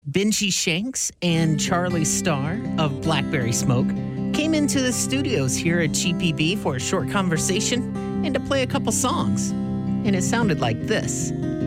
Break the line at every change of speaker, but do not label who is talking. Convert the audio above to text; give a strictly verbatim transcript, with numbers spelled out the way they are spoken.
Benji Shanks and Charlie Starr of Blackberry Smoke came into the studios here at G P B for a short conversation and to play a couple songs. And it sounded like this.